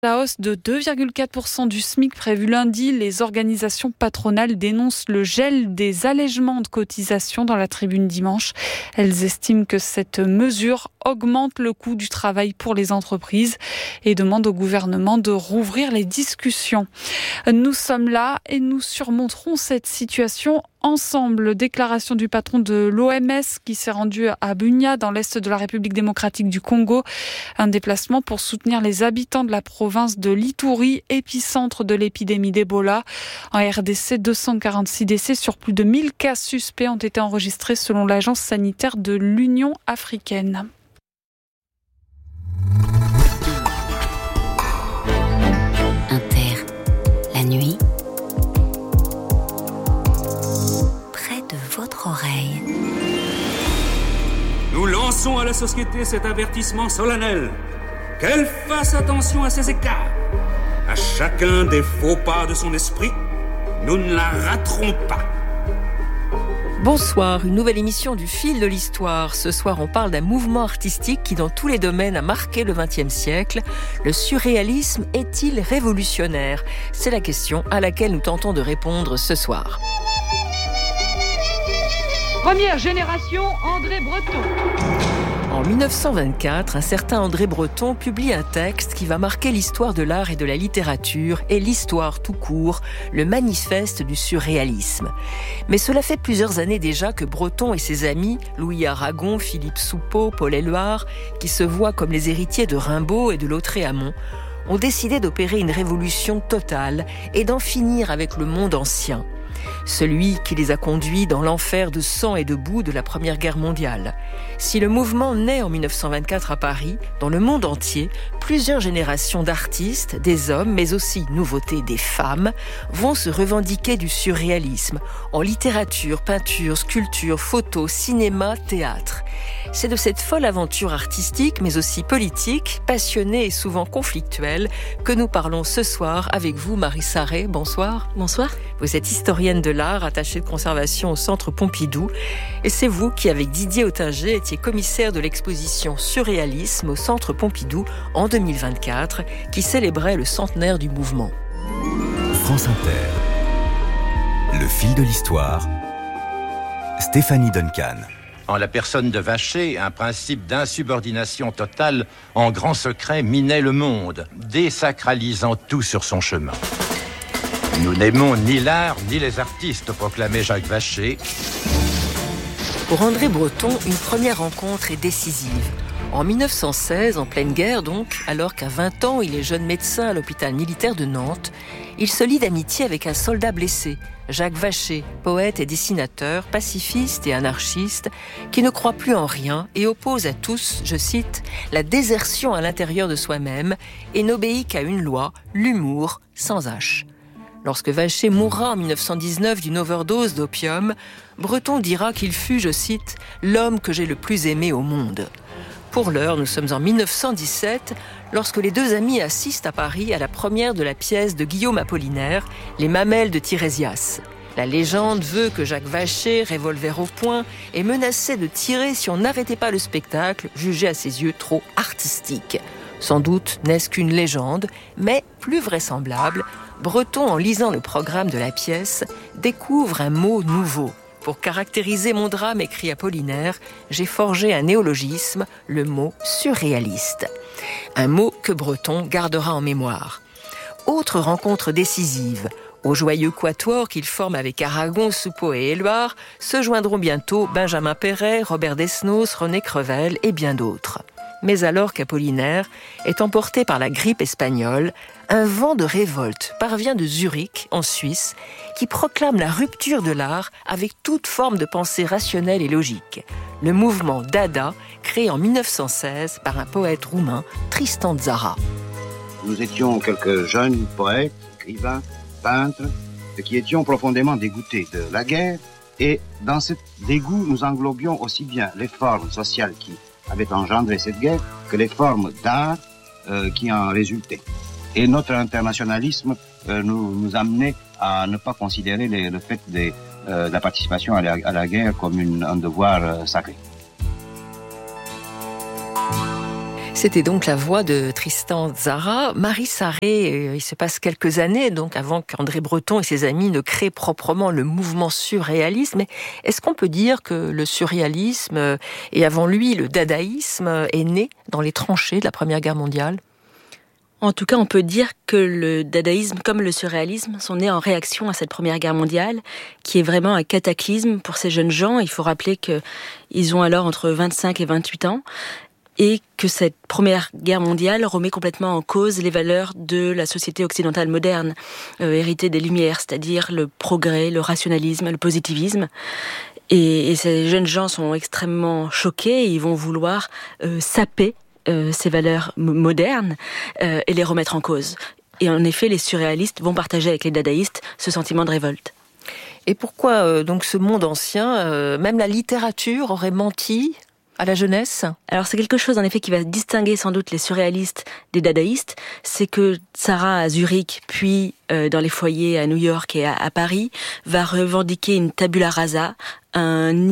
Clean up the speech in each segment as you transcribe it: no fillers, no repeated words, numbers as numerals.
La hausse de 2,4% du SMIC prévue lundi, les organisations patronales dénoncent le gel des allègements de cotisations dans la tribune dimanche. Elles estiment que cette mesure augmente le coût du travail pour les entreprises et demandent au gouvernement de rouvrir les discussions. Nous sommes là et nous surmonterons cette situation ensemble. Déclaration du patron de l'OMS qui s'est rendu à Bunia dans l'est de la République démocratique du Congo. Un déplacement pour soutenir les habitants de la province de l'Ituri, épicentre de l'épidémie d'Ebola. En RDC, 246 décès sur plus de 1000 cas suspects ont été enregistrés selon l'agence sanitaire de l'Union africaine. Inter, la nuit, près de votre oreille. Nous lançons à la société cet avertissement solennel. Qu'elle fasse attention à ses écarts. À chacun des faux pas de son esprit, nous ne la raterons pas. Bonsoir, une nouvelle émission du Fil de l'Histoire. Ce soir, on parle d'un mouvement artistique qui, dans tous les domaines, a marqué le XXe siècle. Le surréalisme est-il révolutionnaire ? C'est la question à laquelle nous tentons de répondre ce soir. Première génération, André Breton. En 1924, un certain André Breton publie un texte qui va marquer l'histoire de l'art et de la littérature et l'histoire tout court, le manifeste du surréalisme. Mais cela fait plusieurs années déjà que Breton et ses amis, Louis Aragon, Philippe Soupeau, Paul Éluard, qui se voient comme les héritiers de Rimbaud et de Lautréamont, ont décidé d'opérer une révolution totale et d'en finir avec le monde ancien. Celui qui les a conduits dans l'enfer de sang et de boue de la Première Guerre mondiale. Si le mouvement naît en 1924 à Paris, dans le monde entier, plusieurs générations d'artistes, des hommes, mais aussi, nouveauté, des femmes, vont se revendiquer du surréalisme, en littérature, peinture, sculpture, photo, cinéma, théâtre. C'est de cette folle aventure artistique, mais aussi politique, passionnée et souvent conflictuelle, que nous parlons ce soir avec vous, Marie Sarré. Bonsoir. Bonsoir. Vous êtes historienne de l'art, attachée de conservation au Centre Pompidou. Et c'est vous qui, avec Didier Ottinger, étiez commissaire de l'exposition Surréalisme au Centre Pompidou en 2024, qui célébrait le centenaire du mouvement. France Inter. Le fil de l'histoire. Stéphanie Duncan. En la personne de Vacher, un principe d'insubordination totale en grand secret minait le monde, désacralisant tout sur son chemin. Nous n'aimons ni l'art ni les artistes, proclamait Jacques Vacher. Pour André Breton, une première rencontre est décisive. En 1916, en pleine guerre donc, alors qu'à 20 ans, il est jeune médecin à l'hôpital militaire de Nantes, il se lie d'amitié avec un soldat blessé, Jacques Vacher, poète et dessinateur, pacifiste et anarchiste, qui ne croit plus en rien et oppose à tous, je cite, la désertion à l'intérieur de soi-même et n'obéit qu'à une loi, l'humour, sans H. Lorsque Vacher mourra en 1919 d'une overdose d'opium, Breton dira qu'il fut, je cite, « l'homme que j'ai le plus aimé au monde ». Pour l'heure, nous sommes en 1917, lorsque les deux amis assistent à Paris à la première de la pièce de Guillaume Apollinaire, Les Mamelles de Tirésias. La légende veut que Jacques Vacher, revolver au poing, est menacé de tirer si on n'arrêtait pas le spectacle, jugé à ses yeux trop artistique. Sans doute n'est-ce qu'une légende, mais plus vraisemblable, Breton, en lisant le programme de la pièce, découvre un mot nouveau. Pour caractériser mon drame, écrit Apollinaire, j'ai forgé un néologisme, le mot surréaliste. Un mot que Breton gardera en mémoire. Autre rencontre décisive. Au joyeux quatuor qu'il forme avec Aragon, Soupeau et Éluard se joindront bientôt Benjamin Perret, Robert Desnos, René Crevel et bien d'autres. Mais alors qu'Apollinaire est emporté par la grippe espagnole, un vent de révolte parvient de Zurich, en Suisse, qui proclame la rupture de l'art avec toute forme de pensée rationnelle et logique. Le mouvement Dada, créé en 1916 par un poète roumain, Tristan Tzara. Nous étions quelques jeunes poètes, écrivains, peintres, qui étions profondément dégoûtés de la guerre, et dans ce dégoût, nous englobions aussi bien les formes sociales qui avaient engendré cette guerre que les formes d'art qui en résultaient. Et notre internationalisme nous amenait à ne pas considérer le fait de la participation à la guerre comme un devoir sacré. C'était donc la voix de Tristan Tzara. Marie Sarré, il se passe quelques années, donc avant qu'André Breton et ses amis ne créent proprement le mouvement surréaliste. Mais est-ce qu'on peut dire que le surréalisme et avant lui le dadaïsme est né dans les tranchées de la Première Guerre mondiale ? En tout cas, on peut dire que le dadaïsme comme le surréalisme sont nés en réaction à cette Première Guerre mondiale, qui est vraiment un cataclysme pour ces jeunes gens. Il faut rappeler qu'ils ont alors entre 25 et 28 ans. Et que cette Première Guerre mondiale remet complètement en cause les valeurs de la société occidentale moderne, héritée des Lumières, c'est-à-dire le progrès, le rationalisme, le positivisme. Et ces jeunes gens sont extrêmement choqués et ils vont vouloir saper ces valeurs modernes et les remettre en cause. Et en effet, les surréalistes vont partager avec les dadaïstes ce sentiment de révolte. Et pourquoi donc ce monde ancien, même la littérature aurait menti à la jeunesse ? Alors c'est quelque chose en effet qui va distinguer sans doute les surréalistes des dadaïstes, c'est que Tzara à Zurich, puis dans les foyers à New York et à Paris, va revendiquer une tabula rasa, un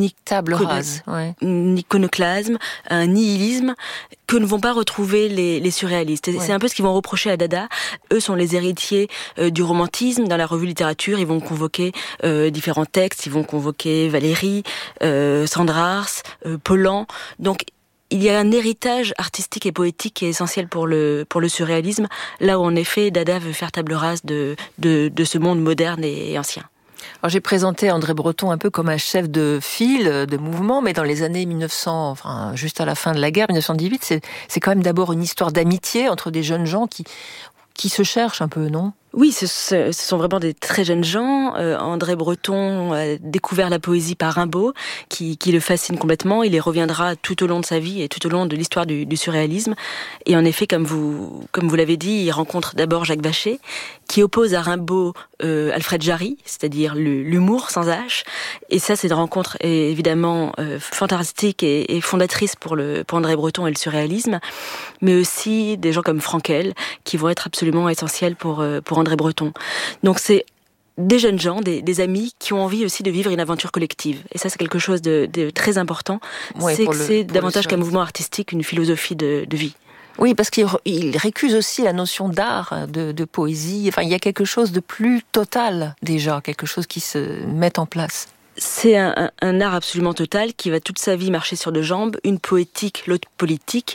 iconoclasme, un nihilisme que ne vont pas retrouver les surréalistes. Et c'est un peu ce qu'ils vont reprocher à Dada. Eux sont les héritiers du romantisme. Dans la revue littérature, ils vont convoquer différents textes. Ils vont convoquer Valéry, Sandrars, Pollan. Donc il y a un héritage artistique et poétique qui est essentiel pour le surréalisme, là où en effet Dada veut faire table rase de ce monde moderne et ancien. Alors j'ai présenté André Breton un peu comme un chef de file, de mouvement, mais dans les années 1900, enfin juste à la fin de la guerre, 1918, c'est quand même d'abord une histoire d'amitié entre des jeunes gens qui se cherchent un peu, non ? Oui, ce sont vraiment des très jeunes gens. André Breton a découvert la poésie par Rimbaud, qui le fascine complètement. Il y reviendra tout au long de sa vie et tout au long de l'histoire du surréalisme. Et en effet, comme vous l'avez dit, il rencontre d'abord Jacques Vacher, qui oppose à Rimbaud Alfred Jarry, c'est-à-dire l'humour sans H. Et ça, c'est une rencontre évidemment fantastique et fondatrice pour André Breton et le surréalisme, mais aussi des gens comme Frankel, qui vont être absolument essentiels pour André Breton. Donc c'est des jeunes gens, des amis qui ont envie aussi de vivre une aventure collective. Et ça, c'est quelque chose de très important. C'est davantage qu'un mouvement artistique, une philosophie de vie. Oui, parce qu'il récuse aussi la notion d'art, de poésie. Enfin, il y a quelque chose de plus total déjà, quelque chose qui se met en place. C'est un art absolument total qui va toute sa vie marcher sur deux jambes, une poétique, l'autre politique.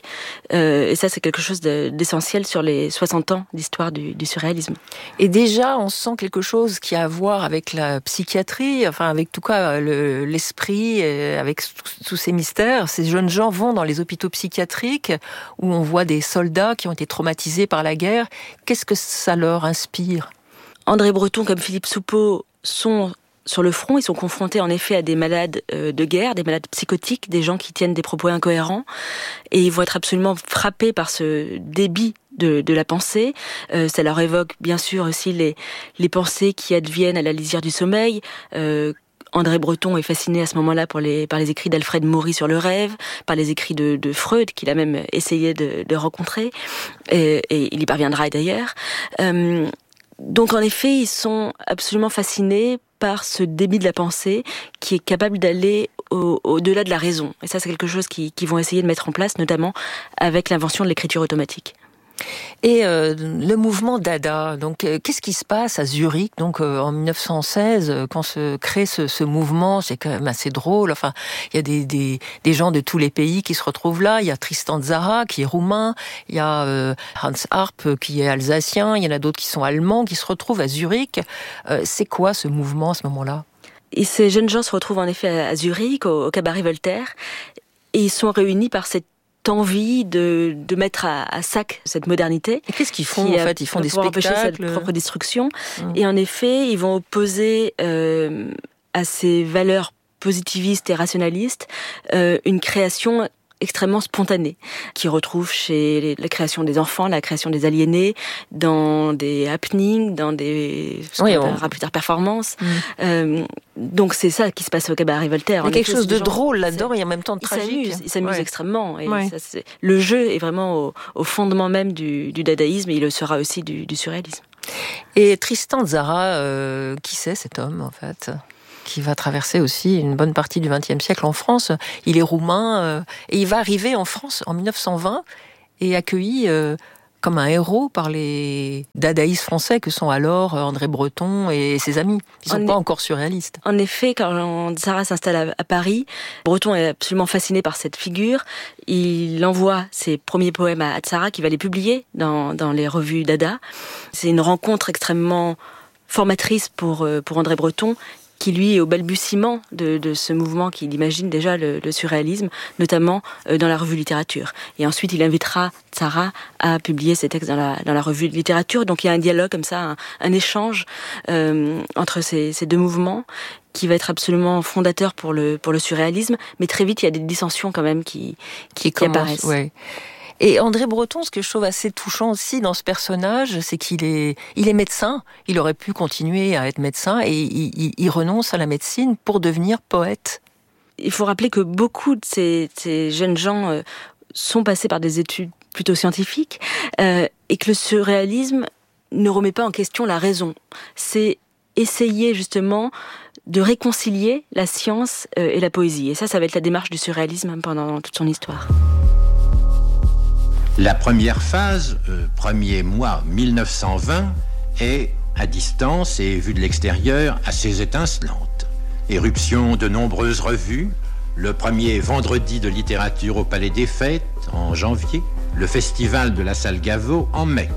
Et ça, c'est quelque chose d'essentiel sur les 60 ans d'histoire du surréalisme. Et déjà, on sent quelque chose qui a à voir avec la psychiatrie, enfin avec tout cas l'esprit, avec tous ces mystères. Ces jeunes gens vont dans les hôpitaux psychiatriques où on voit des soldats qui ont été traumatisés par la guerre. Qu'est-ce que ça leur inspire ? André Breton comme Philippe Soupeau sont sur le front, ils sont confrontés en effet à des malades de guerre, des malades psychotiques, des gens qui tiennent des propos incohérents, et ils vont être absolument frappés par ce débit de la pensée. Ça leur évoque bien sûr aussi les pensées qui adviennent à la lisière du sommeil. André Breton est fasciné à ce moment-là par les écrits d'Alfred Maury sur le rêve, par les écrits de Freud, qu'il a même essayé de rencontrer, et il y parviendra d'ailleurs. Donc en effet, ils sont absolument fascinés par ce débit de la pensée qui est capable d'aller au-delà de la raison. Et ça, c'est quelque chose qu'ils vont essayer de mettre en place, notamment avec l'invention de l'écriture automatique. Et le mouvement Dada, donc qu'est-ce qui se passe à Zurich donc en 1916 quand se crée ce mouvement? C'est quand même assez drôle. Enfin, il y a des gens de tous les pays qui se retrouvent là. Il y a Tristan Tzara qui est roumain, il y a Hans Arp qui est alsacien, il y en a d'autres qui sont allemands qui se retrouvent à Zurich. C'est quoi ce mouvement à ce moment-là? Et ces jeunes gens se retrouvent en effet à Zurich au cabaret Voltaire et ils sont réunis par cette envie de mettre à sac cette modernité. Et qu'est-ce qu'ils font en fait? Ils font des spectacles, empêcher cette propre destruction. Et en effet, ils vont opposer à ces valeurs positivistes et rationalistes une création extrêmement spontanée, qui retrouve chez la création des enfants, la création des aliénés, dans des happenings, dans des plus tard performances. Donc c'est ça qui se passe au cabaret Voltaire. Il y a quelque chose de drôle là-dedans et en même temps de tragique. Ils s'amusent extrêmement. Et ça, le jeu est vraiment au fondement même du dadaïsme et il le sera aussi du surréalisme. Et Tristan Tzara, qui c'est cet homme en fait ? Qui va traverser aussi une bonne partie du XXe siècle en France. Il est roumain et il va arriver en France en 1920 et accueilli comme un héros par les dadaïstes français que sont alors André Breton et ses amis. Ils ne sont pas encore surréalistes. En effet, quand Tzara s'installe à Paris, Breton est absolument fasciné par cette figure. Il envoie ses premiers poèmes à Tzara, qui va les publier dans les revues Dada. C'est une rencontre extrêmement formatrice pour André Breton, qui lui est au balbutiement de ce mouvement qu'il imagine déjà le surréalisme, notamment dans la revue littérature. Et ensuite, il invitera Tzara à publier ses textes dans la revue de littérature. Donc il y a un dialogue comme ça, un échange entre ces deux mouvements qui va être absolument fondateur pour le surréalisme. Mais très vite, il y a des dissensions quand même qui apparaissent. Ouais. Et André Breton, ce que je trouve assez touchant aussi dans ce personnage, c'est qu'il est médecin. Il aurait pu continuer à être médecin et il renonce à la médecine pour devenir poète. Il faut rappeler que beaucoup de ces jeunes gens sont passés par des études plutôt scientifiques et que le surréalisme ne remet pas en question la raison. C'est essayer justement de réconcilier la science et la poésie. Et ça va être la démarche du surréalisme pendant toute son histoire. La première phase, premier mois 1920, est à distance et vue de l'extérieur assez étincelante. Éruption de nombreuses revues, le premier vendredi de littérature au Palais des Fêtes en janvier, le festival de la Salle Gaveau en mai.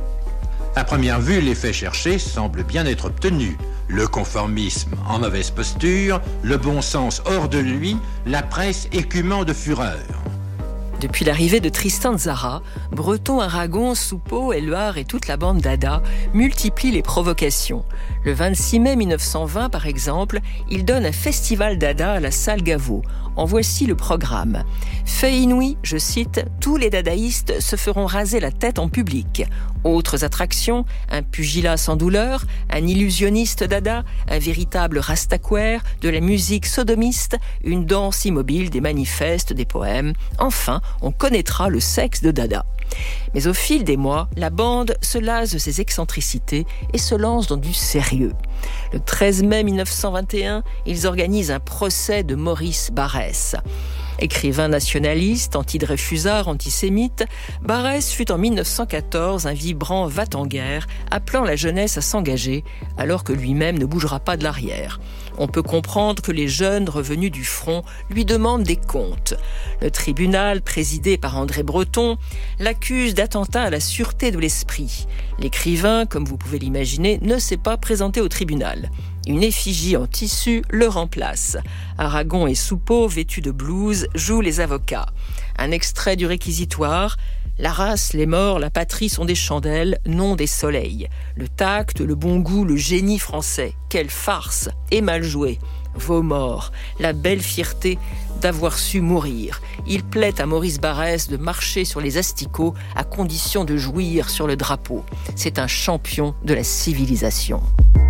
À première vue, l'effet cherché semble bien être obtenu. Le conformisme en mauvaise posture, le bon sens hors de lui, la presse écumant de fureur. Depuis l'arrivée de Tristan Tzara, Breton, Aragon, Soupeau, Éluard et toute la bande Dada multiplient les provocations. Le 26 mai 1920, par exemple, il donne un festival Dada à la Salle Gaveau. En voici le programme. Fait inouï, je cite, « Tous les dadaïstes se feront raser la tête en public ». Autres attractions, un pugilat sans douleur, un illusionniste dada, un véritable rastaquaire, de la musique sodomiste, une danse immobile, des manifestes, des poèmes. Enfin, on connaîtra le sexe de Dada. Mais au fil des mois, la bande se lasse de ses excentricités et se lance dans du sérieux. Le 13 mai 1921, ils organisent un procès de Maurice Barrès. Écrivain nationaliste, anti-Dreyfusard, antisémite, Barrès fut en 1914 un vibrant va-t-en-guerre, appelant la jeunesse à s'engager, alors que lui-même ne bougera pas de l'arrière. On peut comprendre que les jeunes revenus du front lui demandent des comptes. Le tribunal, présidé par André Breton, l'accuse d'attentat à la sûreté de l'esprit. L'écrivain, comme vous pouvez l'imaginer, ne s'est pas présenté au tribunal. Une effigie en tissu le remplace. Aragon et Soupeau, vêtus de blouse, jouent les avocats. Un extrait du réquisitoire. La race, les morts, la patrie sont des chandelles, non des soleils. Le tact, le bon goût, le génie français. Quelle farce et mal joué. Vos morts, la belle fierté d'avoir su mourir. Il plaît à Maurice Barrès de marcher sur les asticots à condition de jouir sur le drapeau. C'est un champion de la civilisation.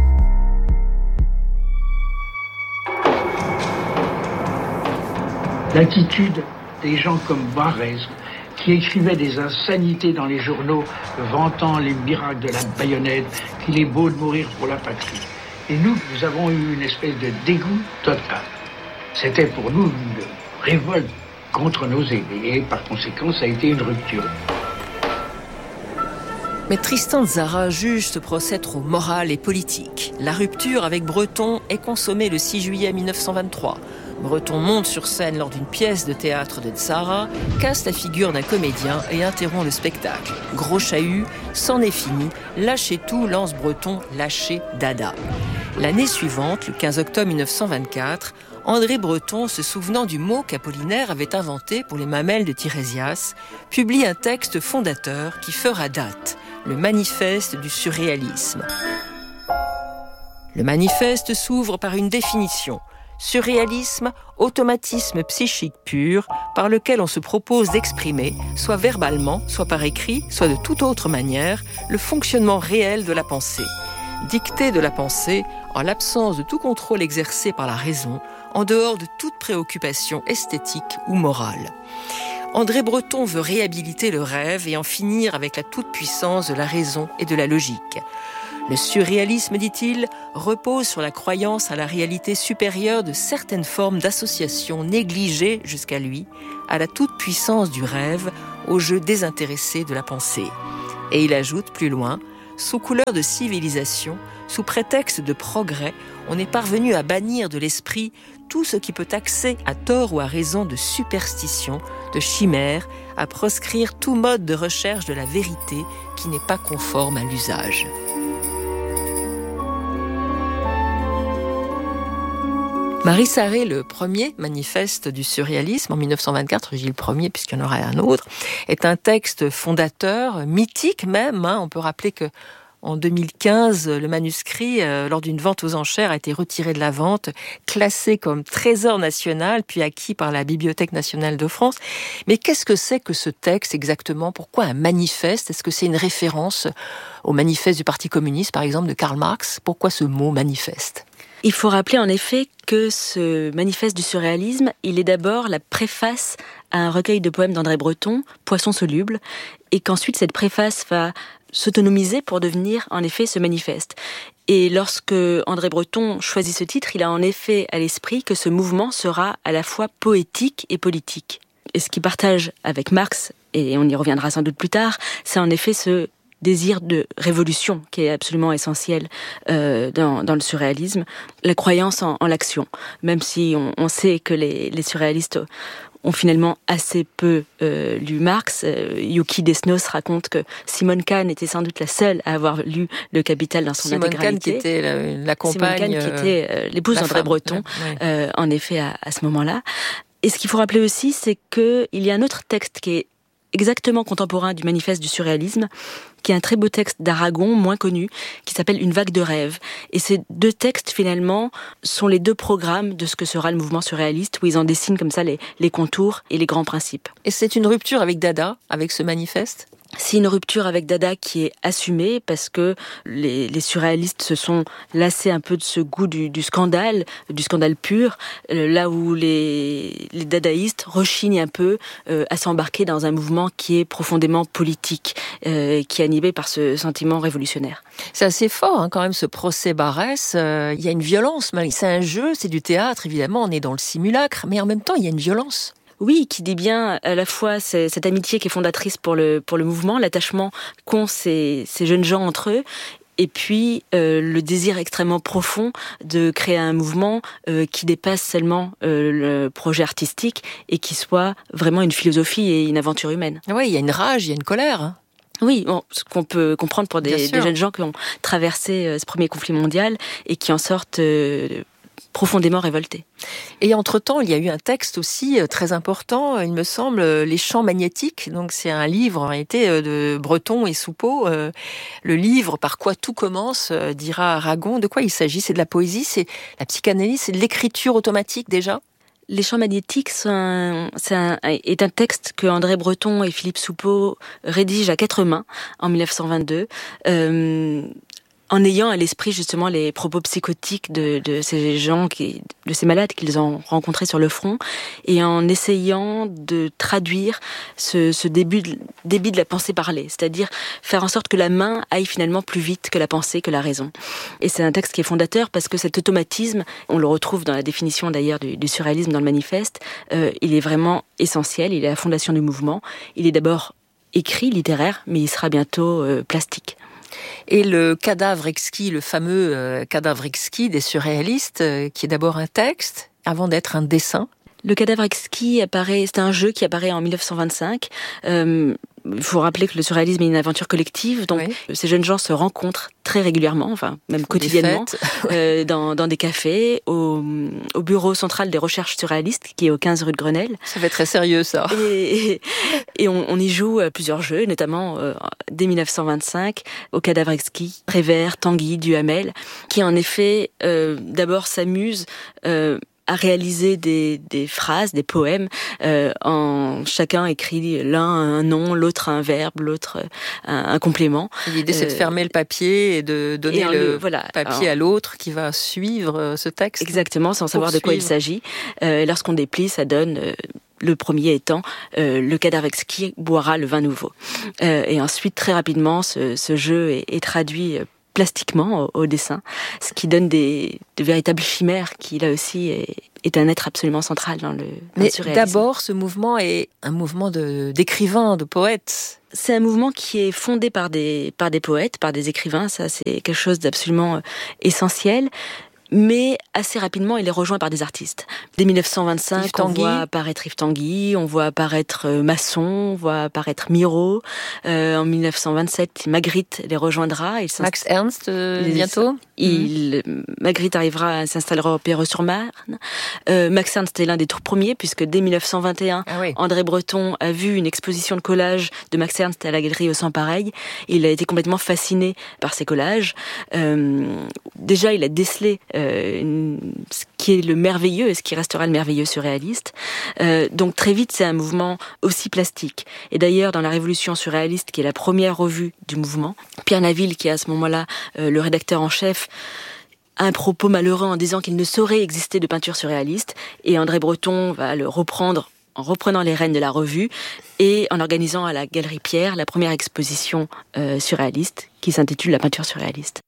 L'attitude des gens comme Barrès, qui écrivaient des insanités dans les journaux, vantant les miracles de la baïonnette, qu'il est beau de mourir pour la patrie. Et nous avons eu une espèce de dégoût total. C'était pour nous une révolte contre nos aînés, et par conséquent, ça a été une rupture. Mais Tristan Tzara juge ce procès trop moral et politique. La rupture avec Breton est consommée le 6 juillet 1923. Breton monte sur scène lors d'une pièce de théâtre de Tzara, casse la figure d'un comédien et interrompt le spectacle. Gros chahut, c'en est fini, lâchez tout, lance Breton, lâchez Dada. L'année suivante, le 15 octobre 1924, André Breton, se souvenant du mot qu'Apollinaire avait inventé pour les mamelles de Tirésias, publie un texte fondateur qui fera date, le manifeste du surréalisme. Le manifeste s'ouvre par une définition. Surréalisme, automatisme psychique pur, par lequel on se propose d'exprimer, soit verbalement, soit par écrit, soit de toute autre manière, le fonctionnement réel de la pensée. Dictée de la pensée, en l'absence de tout contrôle exercé par la raison, en dehors de toute préoccupation esthétique ou morale. André Breton veut réhabiliter le rêve et en finir avec la toute-puissance de la raison et de la logique. Le surréalisme, dit-il, repose sur la croyance à la réalité supérieure de certaines formes d'association négligées jusqu'à lui, à la toute-puissance du rêve, au jeu désintéressé de la pensée. Et il ajoute plus loin, sous couleur de civilisation, sous prétexte de progrès, on est parvenu à bannir de l'esprit tout ce qui peut taxer à tort ou à raison de superstition, de chimère, à proscrire tout mode de recherche de la vérité qui n'est pas conforme à l'usage. Marie Sarré, le premier manifeste du surréalisme en 1924, je dis le premier puisqu'il y en aura un autre, est un texte fondateur, mythique même. On peut rappeler que en 2015, le manuscrit, lors d'une vente aux enchères, a été retiré de la vente, classé comme trésor national, puis acquis par la Bibliothèque nationale de France. Mais qu'est-ce que c'est que ce texte exactement ? Pourquoi un manifeste ? Est-ce que c'est une référence au manifeste du Parti communiste, par exemple, de Karl Marx ? Pourquoi ce mot manifeste ? Il faut rappeler en effet que ce manifeste du surréalisme, il est d'abord la préface à un recueil de poèmes d'André Breton, Poisson soluble, et qu'ensuite cette préface va s'autonomiser pour devenir en effet ce manifeste. Et lorsque André Breton choisit ce titre, il a en effet à l'esprit que ce mouvement sera à la fois poétique et politique. Et ce qu'il partage avec Marx, et on y reviendra sans doute plus tard, c'est en effet ce désir de révolution qui est absolument essentiel dans le surréalisme, la croyance en l'action. Même si on sait que les surréalistes ont finalement assez peu lu Marx. Yuki Desnos raconte que Simone Khan était sans doute la seule à avoir lu Le Capital dans son intégralité. Simone Khan qui était la compagne... Simone Khan qui était l'épouse d'André Breton, en effet, à ce moment-là. Et ce qu'il faut rappeler aussi, c'est qu'il y a un autre texte qui est exactement contemporain du manifeste du surréalisme, qui est un très beau texte d'Aragon, moins connu, qui s'appelle Une vague de rêve. Et ces deux textes, finalement, sont les deux programmes de ce que sera le mouvement surréaliste, où ils en dessinent comme ça les contours et les grands principes. Et c'est une rupture avec Dada, avec ce manifeste ? C'est une rupture avec Dada qui est assumée parce que les surréalistes se sont lassés un peu de ce goût du scandale pur, là où les dadaïstes rechignent un peu à s'embarquer dans un mouvement qui est profondément politique, qui est animé par ce sentiment révolutionnaire. C'est assez fort quand même ce procès Barrès, il y a une violence, c'est un jeu, c'est du théâtre évidemment, on est dans le simulacre, mais en même temps il y a une violence. Oui, qui dit bien à la fois cette amitié qui est fondatrice pour le mouvement, l'attachement qu'ont ces jeunes gens entre eux, et puis le désir extrêmement profond de créer un mouvement qui dépasse seulement le projet artistique et qui soit vraiment une philosophie et une aventure humaine. Oui, il y a une rage, il y a une colère. Oui, ce qu'on peut comprendre pour des jeunes gens qui ont traversé ce premier conflit mondial et qui en sortent profondément révoltés. Et entre-temps, il y a eu un texte aussi très important, il me semble, Les Chants magnétiques. Donc c'est un livre en réalité de Breton et Soupeau. Le livre Par quoi tout commence, dira Aragon. De quoi il s'agit ? C'est de la poésie, c'est la psychanalyse, c'est de l'écriture automatique déjà ? Les Chants magnétiques est un texte que André Breton et Philippe Soupeau rédigent à 4 mains en 1922. En ayant à l'esprit justement les propos psychotiques de ces gens, de ces malades qu'ils ont rencontrés sur le front, et en essayant de traduire ce débit de la pensée parlée, c'est-à-dire faire en sorte que la main aille finalement plus vite que la pensée, que la raison. Et c'est un texte qui est fondateur parce que cet automatisme, on le retrouve dans la définition d'ailleurs du surréalisme dans le manifeste, il est vraiment essentiel, il est la fondation du mouvement. Il est d'abord écrit, littéraire, mais il sera bientôt plastique. Et le cadavre exquis, le fameux cadavre exquis des surréalistes, qui est d'abord un texte, avant d'être un dessin. Le cadavre exquis c'est un jeu qui apparaît en 1925. Il faut rappeler que le surréalisme est une aventure collective, donc ces jeunes gens se rencontrent très régulièrement, enfin même quotidiennement, dans des cafés, au bureau central des recherches surréalistes, qui est au 15 rue de Grenelle. Ça fait très sérieux ça. Et on y joue plusieurs jeux, notamment dès 1925, au cadavre exquis, Prévert, Tanguy, Duhamel, qui en effet d'abord s'amusent à réaliser des phrases, des poèmes. Chacun écrit l'un un nom, l'autre un verbe, l'autre un complément. L'idée, c'est de fermer le papier et de donner le papier à l'autre qui va suivre ce texte. Exactement, sans savoir de quoi il s'agit. Lorsqu'on déplie, ça donne... le premier étant le cadavre exquis boira le vin nouveau. Et ensuite, très rapidement, ce jeu est traduit plastiquement au dessin, ce qui donne de véritables chimères qui, là aussi, est un être absolument central dans le surréalisme. D'abord, ce mouvement est un mouvement d'écrivains, de poètes. C'est un mouvement qui est fondé par des poètes, par des écrivains, ça c'est quelque chose d'absolument essentiel. Mais assez rapidement, il est rejoint par des artistes. Dès 1925, on voit apparaître Yves Tanguy, on voit apparaître Masson, on voit apparaître Miro. En 1927, Magritte les rejoindra. Max Ernst, bientôt. Magritte s'installera au Perreux-sur-Marne. Max Ernst est l'un des tout premiers, puisque dès 1921, André Breton a vu une exposition de collages de Max Ernst à la galerie Au Sans Pareil. Il a été complètement fasciné par ces collages. Déjà, il a décelé ce qui est le merveilleux et ce qui restera le merveilleux surréaliste. Donc très vite, c'est un mouvement aussi plastique. Et d'ailleurs, dans la Révolution surréaliste, qui est la première revue du mouvement, Pierre Naville, qui est à ce moment-là le rédacteur en chef, a un propos malheureux en disant qu'il ne saurait exister de peinture surréaliste. Et André Breton va le reprendre en reprenant les rênes de la revue et en organisant à la Galerie Pierre la première exposition surréaliste qui s'intitule La peinture surréaliste.